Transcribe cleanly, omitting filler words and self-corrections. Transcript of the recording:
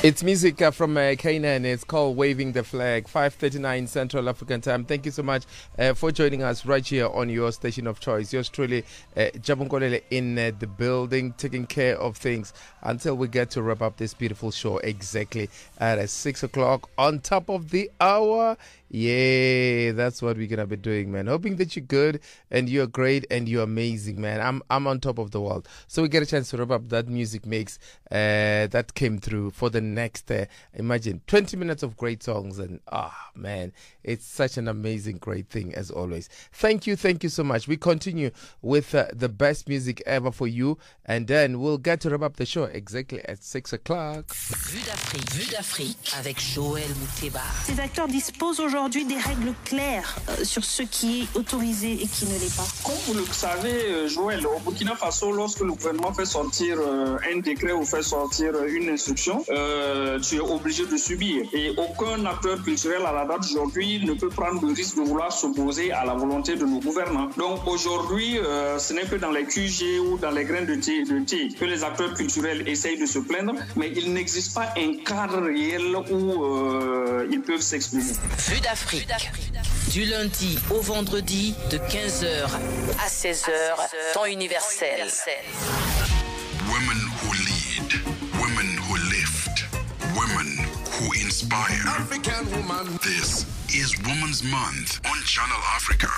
It's music from Canaan. It's called Waving the Flag, 5:39 Central African Time. Thank you so much for joining us right here on your station of choice. Yours truly, Jabungolele in the building, taking care of things until we get to wrap up this beautiful show exactly at 6 o'clock on top of the hour. Yeah, that's what we're gonna be doing, man. Hoping that you're good and you're great and you're amazing, man. I'm on top of the world. So we get a chance to wrap up that music mix that came through for the next imagine 20 minutes of great songs, and man, it's such an amazing great thing as always. Thank you so much. We continue with the best music ever for you, and then we'll get to wrap up the show exactly at 6 o'clock. Vue d'Afrique avec Joël Mouteba. Ces acteurs disposent aujourd'hui des règles claires sur ce qui est autorisé et qui ne l'est pas. Comme vous le savez, Joël, au Burkina Faso, lorsque le gouvernement fait sortir un décret ou fait sortir une instruction, tu es obligé de subir. Et aucun acteur culturel à la date d'aujourd'hui ne peut prendre le risque de vouloir s'opposer à la volonté de nos gouvernants. Donc aujourd'hui, ce n'est que dans les QG ou dans les grains de thé que les acteurs culturels essayent de se plaindre, mais il n'existe pas un cadre réel où ils peuvent s'exprimer. Vue d'Afrique, du lundi au vendredi de 15h à 16h, temps universel. Women who lead, women who lift, women who inspire. African woman. This is Women's Month on Channel Africa.